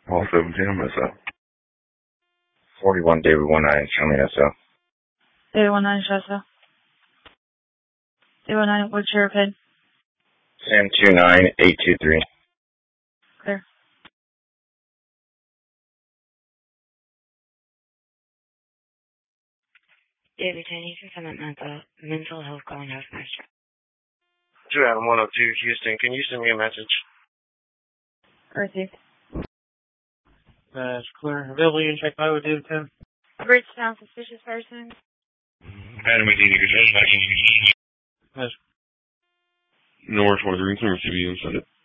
All 17, I'm SO. 41 David 19, show me SO. David 19, SO. David 19, what's your PIN? Sam 29823. Clear. David 10, you can send that mental health calling housemaster. 2 Adam 102, Houston, can you send me a message? Received. That's clear. Available, you can check by with David 10. Bridgetown, suspicious person. Adam 18, That's North 43, clear CB inside it.